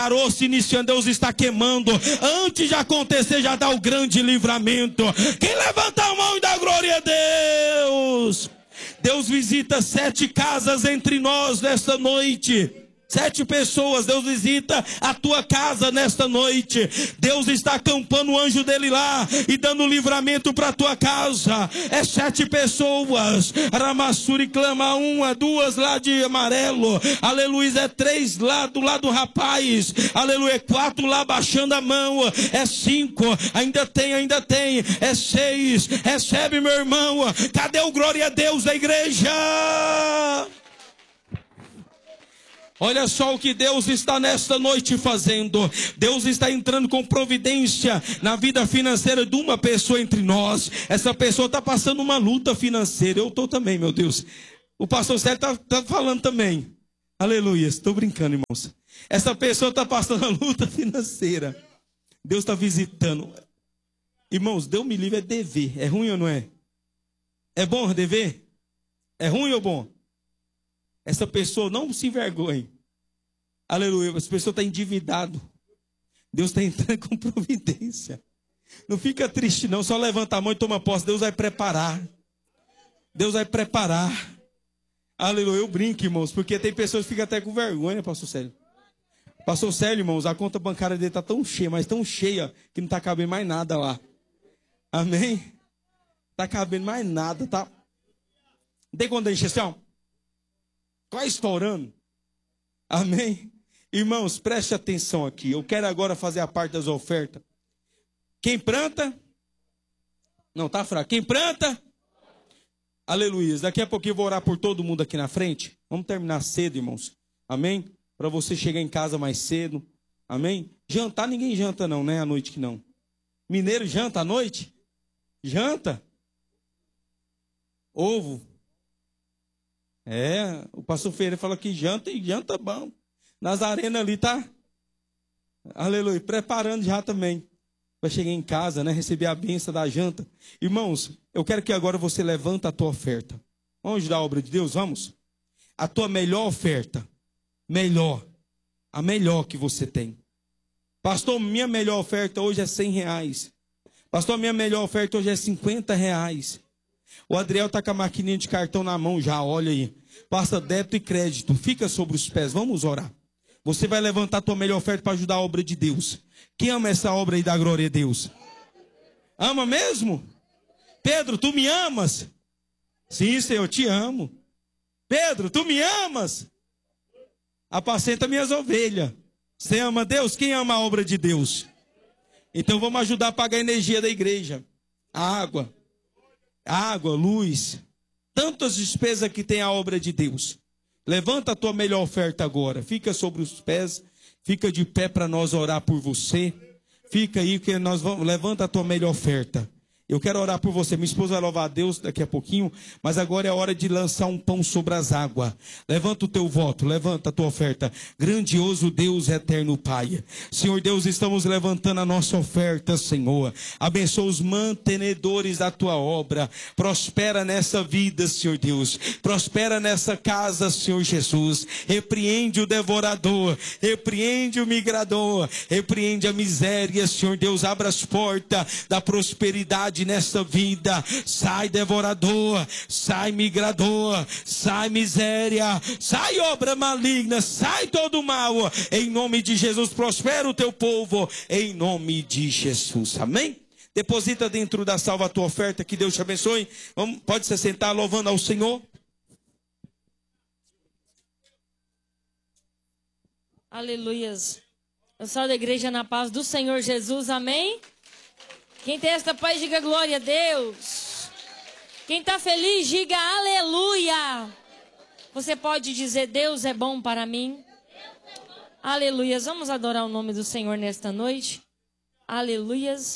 caroço iniciando, Deus está queimando. Antes de acontecer, já dá o grande livramento. Quem levanta a mão e dá glória a Deus? Deus visita 7 casas entre nós nesta noite. 7 pessoas, Deus visita a tua casa nesta noite. Deus está acampando o anjo dele lá e dando livramento para a tua casa. É 7 pessoas. Ramassuri clama 1, 2 lá de amarelo. Aleluia, é 3 lá do lado do rapaz. Aleluia, 4 lá baixando a mão. É 5, ainda tem. É 6, recebe meu irmão. Cadê o glória a Deus da igreja? Olha só o que Deus está nesta noite fazendo. Deus está entrando com providência na vida financeira de uma pessoa entre nós. Essa pessoa está passando uma luta financeira. Eu estou também, meu Deus. O pastor Sérgio está falando também. Aleluia, estou brincando, irmãos. Essa pessoa está passando uma luta financeira. Deus está visitando. Irmãos, Deus me livre é dever. É ruim ou não é? É bom dever? É ruim ou bom? Essa pessoa não se envergonhe. Aleluia. Essa pessoa está endividado. Deus está entrando com providência. Não fica triste não. Só levanta a mão e toma posse. Deus vai preparar. Deus vai preparar. Aleluia. Eu brinco, irmãos. Porque tem pessoas que ficam até com vergonha, pastor Célio. Pastor Célio, irmãos. A conta bancária dele está tão cheia. Mas tão cheia que não está cabendo mais nada lá. Amém? Está cabendo mais nada. Tá? Não tem quando encher assim, ó. Vai estourando. Amém? Irmãos, preste atenção aqui. Eu quero agora fazer a parte das ofertas. Quem planta? Não, tá fraco. Quem planta? Aleluia. Daqui a pouquinho eu vou orar por todo mundo aqui na frente. Vamos terminar cedo, irmãos. Amém? Para você chegar em casa mais cedo. Amém? Jantar ninguém janta não, né? À noite que não. Mineiro janta à noite? Janta? Ovo. É, o pastor Ferreira falou que janta e janta bom. Nazarena ali tá, aleluia, preparando já também. Para chegar em casa, né, receber a bênção da janta. Irmãos, eu quero que agora você levanta a tua oferta. Vamos ajudar a obra de Deus, vamos? A tua melhor oferta. Melhor. A melhor que você tem. Pastor, minha melhor oferta hoje é R$100. Pastor, minha melhor oferta hoje é R$50. O Adriel está com a maquininha de cartão na mão já, olha aí. Passa débito e crédito, fica sobre os pés, vamos orar. Você vai levantar a tua melhor oferta para ajudar a obra de Deus. Quem ama essa obra aí da glória a Deus? Ama mesmo? Pedro, tu me amas? Sim, Senhor, eu te amo. Pedro, tu me amas? Apacenta minhas ovelhas. Você ama Deus? Quem ama a obra de Deus? Então vamos ajudar a pagar a energia da igreja. A água, luz, tantas despesas que tem a obra de Deus. Levanta a tua melhor oferta agora. Fica sobre os pés, fica de pé para nós orar por você. Fica aí que nós vamos, levanta a tua melhor oferta. Eu quero orar por você. Minha esposa vai louvar a Deus daqui a pouquinho, mas agora é hora de lançar um pão sobre as águas. Levanta o teu voto, levanta a tua oferta. Grandioso Deus, eterno Pai. Senhor Deus, estamos levantando a nossa oferta, Senhor. Abençoa os mantenedores da tua obra. Prospera nessa vida, Senhor Deus. Prospera nessa casa, Senhor Jesus. Repreende o devorador, repreende o migrador, repreende a miséria, Senhor Deus. Abra as portas da prosperidade nesta vida. Sai devorador, sai migrador, sai miséria, sai obra maligna, sai todo mal. Em nome de Jesus, prospera o teu povo, em nome de Jesus. Amém? Deposita dentro da salva a tua oferta, que Deus te abençoe. Pode se sentar louvando ao Senhor. Aleluias. Eu sou da igreja na paz do Senhor Jesus, amém? Quem tem esta paz, diga glória a Deus. Quem está feliz, diga aleluia. Você pode dizer, Deus é bom para mim. Aleluias. Vamos adorar o nome do Senhor nesta noite. Aleluias.